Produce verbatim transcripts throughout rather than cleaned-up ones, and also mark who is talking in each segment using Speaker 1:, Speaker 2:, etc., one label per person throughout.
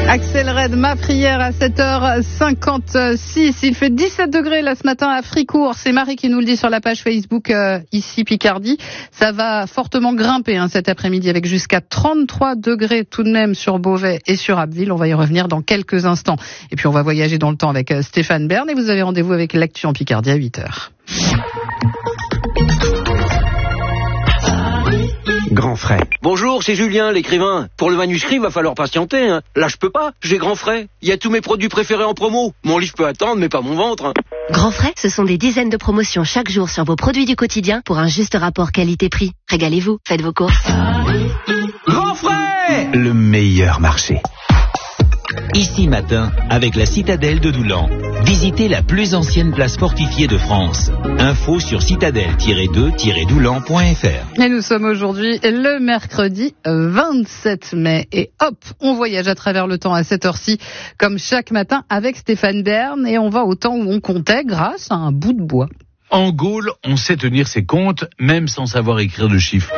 Speaker 1: Axel Red, ma prière à sept heures cinquante-six. Il fait dix-sept degrés là ce matin à Fricourt. C'est Marie qui nous le dit sur la page Facebook euh, ici Picardie. Ça va fortement grimper hein, cet après-midi avec jusqu'à trente-trois degrés tout de même sur Beauvais et sur Abbeville. On va y revenir dans quelques instants. Et puis on va voyager dans le temps avec euh, Stéphane Bern et vous avez rendez-vous avec l'actu en Picardie à huit heures.
Speaker 2: Grand frais.
Speaker 3: Bonjour, c'est Julien, l'écrivain. Pour le manuscrit, va falloir patienter. Hein. Là, je peux pas. J'ai Grand frais. Il y a tous mes produits préférés en promo. Mon livre peut attendre, mais pas mon ventre. Hein.
Speaker 4: Grand frais, ce sont des dizaines de promotions chaque jour sur vos produits du quotidien pour un juste rapport qualité-prix. Régalez-vous, faites vos courses.
Speaker 2: Grand frais, le meilleur marché.
Speaker 5: Ici matin, avec la citadelle de Doulan. Visitez la plus ancienne place fortifiée de France. Info sur citadelle tiret deux tiret doulan point f r.
Speaker 1: Et nous sommes aujourd'hui le mercredi vingt-sept mai. Et hop, on voyage à travers le temps à cette heure-ci, comme chaque matin avec Stéphane Bern. Et on va au temps où on comptait grâce à un bout de bois.
Speaker 6: En Gaule, on sait tenir ses comptes, même sans savoir écrire de chiffres.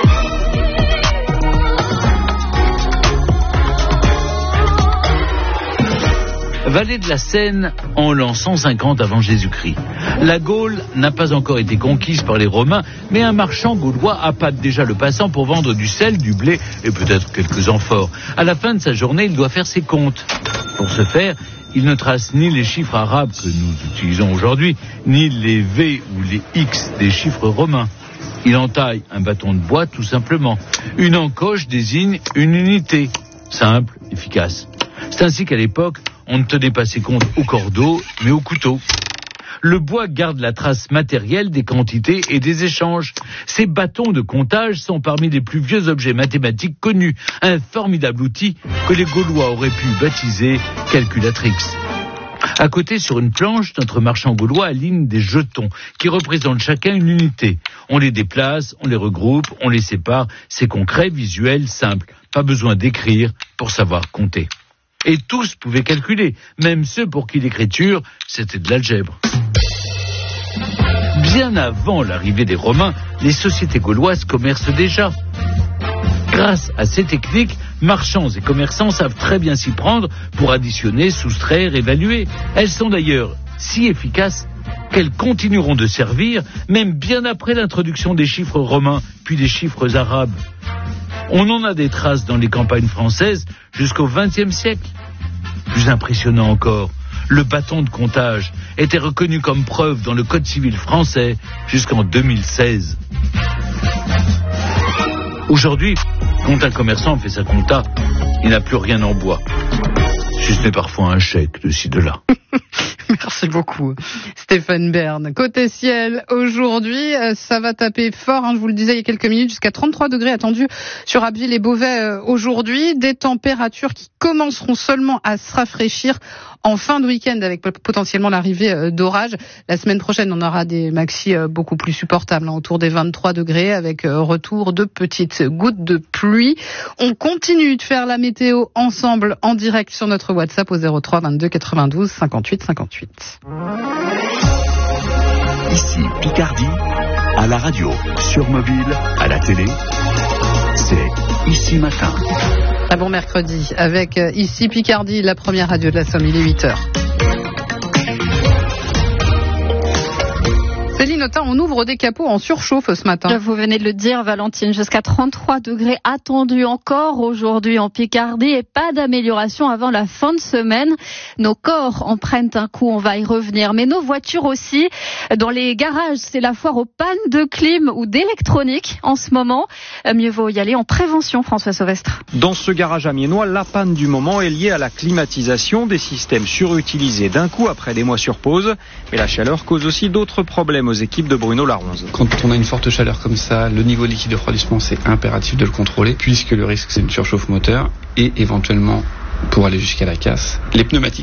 Speaker 6: Vallée de la Seine en l'an cent cinquante avant Jésus-Christ. La Gaule n'a pas encore été conquise par les Romains, mais un marchand gaulois appâte déjà le passant pour vendre du sel, du blé et peut-être quelques amphores. À la fin de sa journée, il doit faire ses comptes. Pour ce faire, il ne trace ni les chiffres arabes que nous utilisons aujourd'hui, ni les V ou les X des chiffres romains. Il entaille un bâton de bois tout simplement. Une encoche désigne une unité. Simple, efficace. C'est ainsi qu'à l'époque, on ne tenait pas ses comptes au cordeau, mais au couteau. Le bois garde la trace matérielle des quantités et des échanges. Ces bâtons de comptage sont parmi les plus vieux objets mathématiques connus. Un formidable outil que les Gaulois auraient pu baptiser calculatrix. À côté, sur une planche, notre marchand gaulois aligne des jetons qui représentent chacun une unité. On les déplace, on les regroupe, on les sépare. C'est concret, visuel, simple. Pas besoin d'écrire pour savoir compter. Et tous pouvaient calculer, même ceux pour qui l'écriture, c'était de l'algèbre. Bien avant l'arrivée des Romains, les sociétés gauloises commercent déjà. Grâce à ces techniques, marchands et commerçants savent très bien s'y prendre pour additionner, soustraire, évaluer. Elles sont d'ailleurs si efficaces qu'elles continueront de servir, même bien après l'introduction des chiffres romains, puis des chiffres arabes. On en a des traces dans les campagnes françaises jusqu'au vingtième siècle. Plus impressionnant encore, le bâton de comptage était reconnu comme preuve dans le Code civil français jusqu'en deux mille seize. Aujourd'hui, quand un commerçant fait sa compta, il n'a plus rien en bois. Si ce n'est parfois un chèque de ci de là.
Speaker 1: Merci beaucoup, Stéphane Bern. Côté ciel, aujourd'hui, ça va taper fort, hein, je vous le disais il y a quelques minutes, jusqu'à trente-trois degrés attendus sur Abbeville et Beauvais euh, aujourd'hui. Des températures qui commenceront seulement à se rafraîchir en fin de week-end avec potentiellement l'arrivée euh, d'orages. La semaine prochaine, on aura des maxis euh, beaucoup plus supportables, hein, autour des vingt-trois degrés avec euh, retour de petites gouttes de pluie. On continue de faire la météo ensemble en direct sur notre WhatsApp au zéro trois vingt-deux quatre-vingt-douze cinquante-huit cinquante-huit.
Speaker 2: Ici Picardie, à la radio, sur mobile, à la télé, c'est Ici Matin.
Speaker 1: Un bon mercredi avec euh, Ici Picardie, la première radio de la Somme, il est huit heures. Céline Autain, on ouvre des capots en surchauffe ce matin.
Speaker 7: Vous venez de le dire, Valentine, jusqu'à trente-trois degrés attendus encore aujourd'hui en Picardie et pas d'amélioration avant la fin de semaine. Nos corps en prennent un coup, on va y revenir, mais nos voitures aussi. Dans les garages, c'est la foire aux pannes de clim ou d'électronique en ce moment. Mieux vaut y aller en prévention, François Sauvestre.
Speaker 8: Dans ce garage amiénois, la panne du moment est liée à la climatisation, des systèmes surutilisés d'un coup après des mois sur pause. Mais la chaleur cause aussi d'autres problèmes aux équipes de Bruno Laronze.
Speaker 9: Quand on a une forte chaleur comme ça, le niveau liquide de refroidissement, c'est impératif de le contrôler, puisque le risque, c'est une surchauffe moteur et éventuellement, pour aller jusqu'à la casse, les pneumatiques.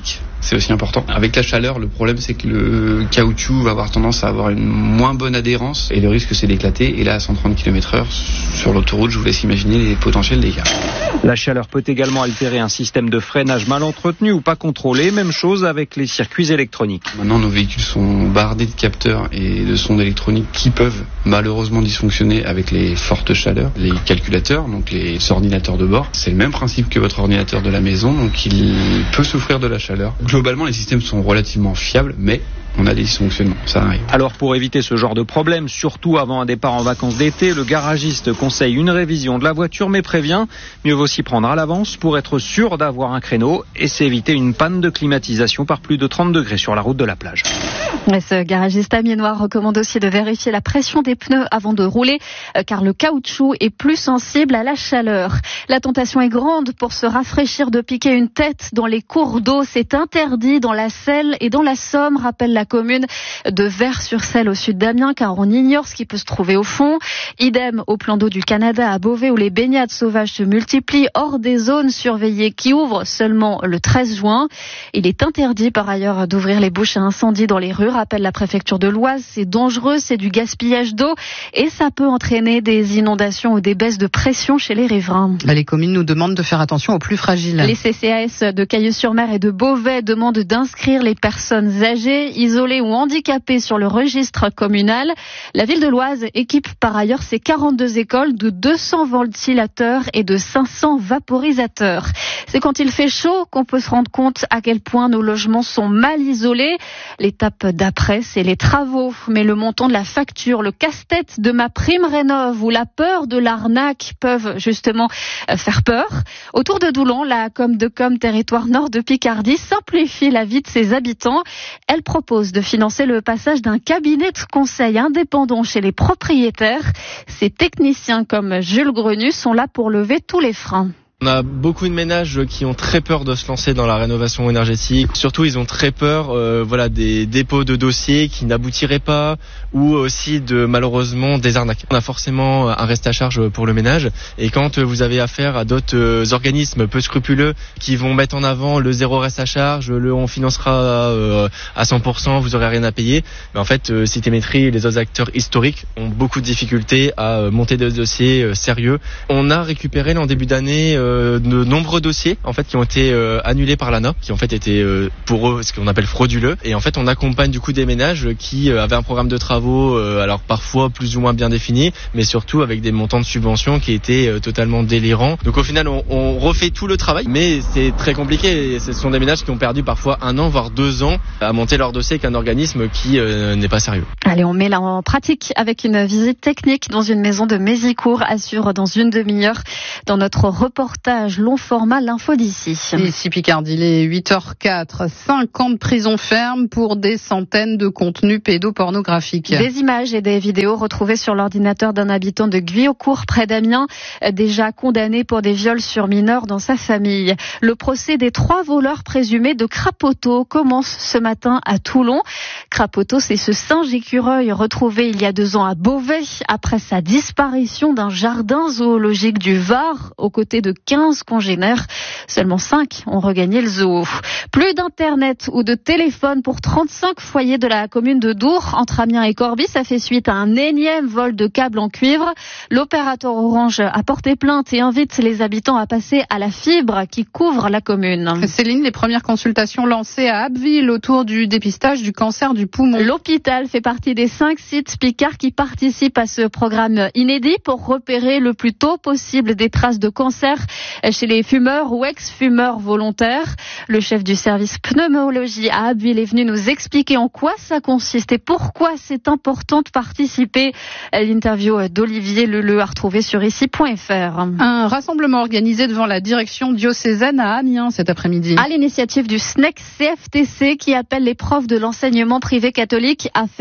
Speaker 9: c'est aussi important. Avec la chaleur, le problème c'est que le caoutchouc va avoir tendance à avoir une moins bonne adhérence et le risque c'est d'éclater. Et là, à cent trente kilomètres heure sur l'autoroute, je vous laisse imaginer les potentiels dégâts.
Speaker 8: La chaleur peut également altérer un système de freinage mal entretenu ou pas contrôlé. Même chose avec les circuits électroniques.
Speaker 9: Maintenant, nos véhicules sont bardés de capteurs et de sondes électroniques qui peuvent malheureusement dysfonctionner avec les fortes chaleurs. Les calculateurs, donc les ordinateurs de bord, c'est le même principe que votre ordinateur de la maison, donc il peut souffrir de la chaleur. Globalement, les systèmes sont relativement fiables, mais on a des dysfonctionnements, ça arrive.
Speaker 8: Alors pour éviter ce genre de problème, surtout avant un départ en vacances d'été, le garagiste conseille une révision de la voiture mais prévient, mieux vaut s'y prendre à l'avance pour être sûr d'avoir un créneau et s'éviter une panne de climatisation par plus de trente degrés sur la route de la plage.
Speaker 7: Et ce garagiste amiénois recommande aussi de vérifier la pression des pneus avant de rouler car le caoutchouc est plus sensible à la chaleur. La tentation est grande pour se rafraîchir de piquer une tête dans les cours d'eau. C'est interdit dans la Selle et dans la Somme, rappelle la commune de Vers-sur-Selle au sud d'Amiens, car on ignore ce qui peut se trouver au fond. Idem au plan d'eau du Canada à Beauvais où les baignades sauvages se multiplient hors des zones surveillées qui ouvrent seulement le treize juin. Il est interdit par ailleurs d'ouvrir les bouches à incendie dans les rues, rappelle la préfecture de l'Oise. C'est dangereux, c'est du gaspillage d'eau et ça peut entraîner des inondations ou des baisses de pression chez les riverains.
Speaker 1: Les communes nous demandent de faire attention aux plus fragiles.
Speaker 7: Les C C A S de Cailleux-sur-Mer et de Beauvais demandent d'inscrire les personnes âgées, isolées ou handicapées sur le registre communal. La ville de l'Oise équipe par ailleurs ses quarante-deux écoles de deux cents ventilateurs et de cinq cents vaporisateurs. C'est quand il fait chaud qu'on peut se rendre compte à quel point nos logements sont mal isolés. L'étape d'après, c'est les travaux. Mais le montant de la facture, le casse-tête de ma prime rénov ou la peur de l'arnaque peuvent justement faire peur. Autour de Doullens, la com de com territoire nord de Picardie simplifie la vie de ses habitants. Elle propose de financer le passage d'un cabinet de conseil indépendant chez les propriétaires. Ces techniciens comme Jules Grenu sont là pour lever tous les freins.
Speaker 10: On a beaucoup de ménages qui ont très peur de se lancer dans la rénovation énergétique. Surtout, ils ont très peur euh, voilà, des dépôts de dossiers qui n'aboutiraient pas ou aussi de malheureusement des arnaques. On a forcément un reste à charge pour le ménage et quand vous avez affaire à d'autres organismes peu scrupuleux qui vont mettre en avant le zéro reste à charge, le on financera euh, à cent pour cent, vous aurez rien à payer. Mais en fait, euh, Citémétrie et les autres acteurs historiques ont beaucoup de difficultés à monter des dossiers euh, sérieux. On a récupéré en début d'année euh, de nombreux dossiers en fait qui ont été euh, annulés par l'A N A, qui en fait étaient euh, pour eux ce qu'on appelle frauduleux. Et en fait, on accompagne du coup des ménages qui euh, avaient un programme de travaux, euh, alors parfois plus ou moins bien défini, mais surtout avec des montants de subventions qui étaient euh, totalement délirants. Donc au final, on, on refait tout le travail, mais c'est très compliqué. Ce sont des ménages qui ont perdu parfois un an, voire deux ans à monter leur dossier avec un organisme qui euh, n'est pas sérieux.
Speaker 7: Allez, on met là en pratique avec une visite technique dans une maison de Mézicourt, assure dans une demi-heure dans notre reportage long format l'info d'ici.
Speaker 1: Ici Picardie, il est huit heures quatre, cinq ans de prison ferme pour des centaines de contenus pédopornographiques.
Speaker 7: Des images et des vidéos retrouvées sur l'ordinateur d'un habitant de Guyocourt près d'Amiens, déjà condamné pour des viols sur mineurs dans sa famille. Le procès des trois voleurs présumés de Crapoteau commence ce matin à Toulon. Crapoteau, c'est ce singe écureuil retrouvé il y a deux ans à Beauvais après sa disparition d'un jardin zoologique du Var aux côtés de quinze congénères. Seulement cinq ont regagné le zoo. Plus d'internet ou de téléphone pour trente-cinq foyers de la commune de Dour entre Amiens et Corbie. Ça fait suite à un énième vol de câbles en cuivre. L'opérateur Orange a porté plainte et invite les habitants à passer à la fibre qui couvre la commune.
Speaker 1: Céline, les premières consultations lancées à Abbeville autour du dépistage du cancer du poumon.
Speaker 7: L'hôpital fait partie des cinq sites Picard qui participent à ce programme inédit pour repérer le plus tôt possible des traces de cancer chez les fumeurs ou ex-fumeurs volontaires. Le chef du service pneumologie à Abbeville est venu nous expliquer en quoi ça consiste et pourquoi c'est important de participer. L'interview d'Olivier Leleu à retrouver sur ici point f r.
Speaker 1: Un rassemblement organisé devant la direction diocésaine à Amiens cet après-midi.
Speaker 7: À l'initiative du S N E C C F T C qui appelle les profs de l'enseignement privé catholique à faire grève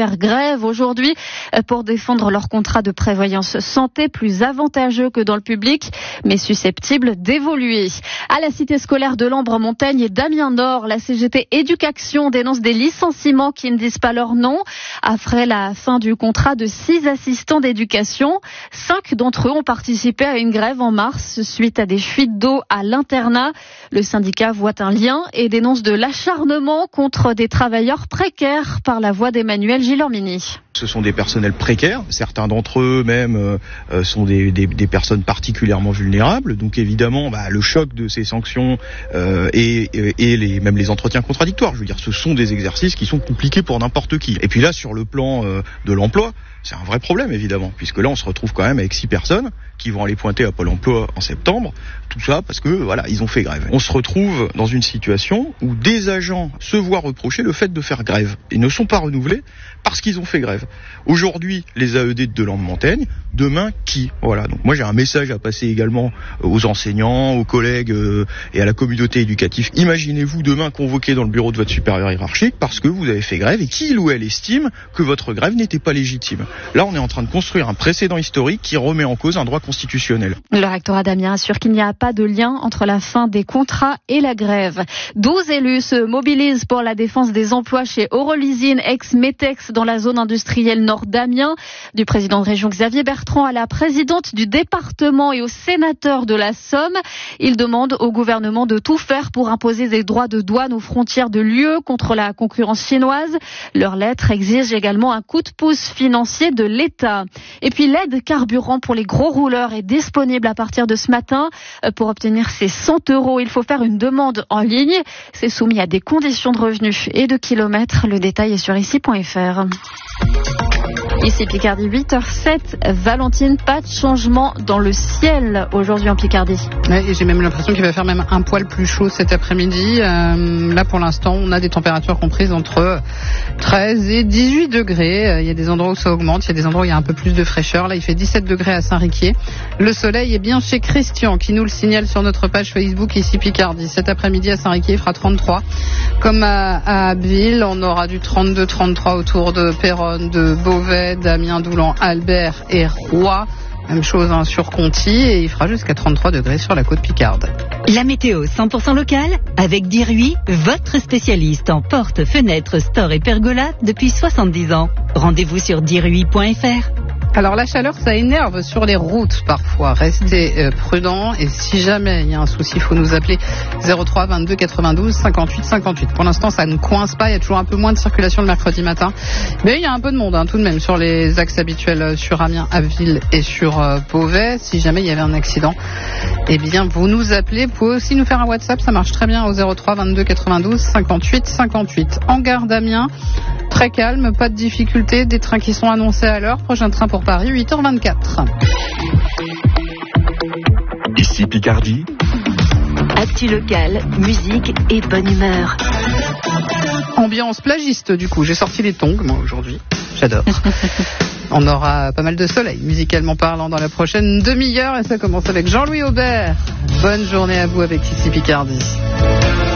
Speaker 7: grève aujourd'hui pour défendre leur contrat de prévoyance santé plus avantageux que dans le public, mais susceptible d'évoluer. À la cité scolaire de Lambre-Montaigne et d'Amiens-Nord, la C G T Éducation dénonce des licenciements qui ne disent pas leur nom. Après la fin du contrat de six assistants d'éducation, cinq d'entre eux ont participé à une grève en mars suite à des fuites d'eau à l'internat. Le syndicat voit un lien et dénonce de l'acharnement contre des travailleurs précaires par la voix d'Emmanuel Gillormini.
Speaker 11: Ce sont des personnels précaires, certains d'entre eux même euh, sont des, des, des personnes particulièrement vulnérables, donc évidemment bah, le choc de ces sanctions euh, et, et les, même les entretiens contradictoires, je veux dire ce sont des exercices qui sont compliqués pour n'importe qui. Et puis là sur le plan euh, de l'emploi, c'est un vrai problème évidemment, puisque là on se retrouve quand même avec six personnes qui vont aller pointer à Pôle emploi en septembre, tout ça parce que voilà, ils ont fait grève. On se retrouve dans une situation où des agents se voient reprocher le fait de faire grève et ne sont pas renouvelés parce qu'ils ont fait grève. Aujourd'hui, les A E D de Deland-de-Montaigne, demain, qui ? Voilà, donc moi j'ai un message à passer également aux enseignants, aux collègues euh, et à la communauté éducative. Imaginez-vous demain convoqué dans le bureau de votre supérieur hiérarchique parce que vous avez fait grève et qu'il ou elle estime que votre grève n'était pas légitime. Là, on est en train de construire un précédent historique qui remet en cause un droit constitutionnel.
Speaker 7: Le rectorat d'Amiens assure qu'il n'y a pas de lien entre la fin des contrats et la grève. douze élus se mobilisent pour la défense des emplois chez Orolysine, ex-Metex, dans la zone industrielle nord d'Amiens. Du président de région Xavier Bertrand à la présidente du département et au sénateur de la Somme. Ils demandent au gouvernement de tout faire pour imposer des droits de douane aux frontières de l'U E contre la concurrence chinoise. Leur lettre exige également un coup de pouce financier de l'État. Et puis l'aide carburant pour les gros rouleurs est disponible à partir de ce matin. Pour obtenir ces cent euros, il faut faire une demande en ligne. C'est soumis à des conditions de revenus et de kilomètres. Le détail est sur ici point f r. Ici Picardie, huit heures sept. Valentine, pas de changement dans le ciel aujourd'hui en Picardie.
Speaker 1: Ouais, et j'ai même l'impression qu'il va faire même un poil plus chaud cet après-midi. Euh, là pour l'instant, on a des températures comprises entre treize et dix-huit degrés. Il y a des endroits où ça augmente, il y a des endroits où il y a un peu plus de fraîcheur. Là, il fait dix-sept degrés à Saint-Riquier. Le soleil est bien chez Christian qui nous le signale sur notre page Facebook ici Picardie. Cet après-midi à Saint-Riquier, il fera trente-trois. Comme à, à Abbeville, on aura du trente-deux trente-trois autour de Péronne, de Beauvais, d'Amiens, Doulan, Albert et Roy. Même chose hein, sur Conty et il fera jusqu'à trente-trois degrés sur la côte picarde.
Speaker 12: La météo cent pour cent locale avec Diruy, votre spécialiste en portes, fenêtres, stores et pergolas depuis soixante-dix ans. Rendez-vous sur diruy point f r.
Speaker 1: Alors la chaleur, ça énerve sur les routes parfois. Restez euh, prudents et si jamais il y a un souci, il faut nous appeler zéro trois vingt-deux quatre-vingt-douze cinquante-huit cinquante-huit. Pour l'instant, ça ne coince pas. Il y a toujours un peu moins de circulation le mercredi matin. Mais il y a un peu de monde hein, tout de même sur les axes habituels sur Amiens, Abbeville et sur euh, Beauvais. Si jamais il y avait un accident, eh bien vous nous appelez. Vous pouvez aussi nous faire un WhatsApp. Ça marche très bien au zéro trois vingt-deux quatre-vingt-douze cinquante-huit cinquante-huit. En gare d'Amiens, très calme, pas de difficulté. Des trains qui sont annoncés à l'heure. Prochain train pour Paris, huit heures vingt-quatre.
Speaker 2: Ici Picardie.
Speaker 4: Actu locale, musique et bonne humeur.
Speaker 1: Ambiance plagiste du coup. J'ai sorti les tongs moi aujourd'hui. J'adore. On aura pas mal de soleil, musicalement parlant, dans la prochaine demi-heure et ça commence avec Jean-Louis Aubert. Bonne journée à vous avec Ici Picardie.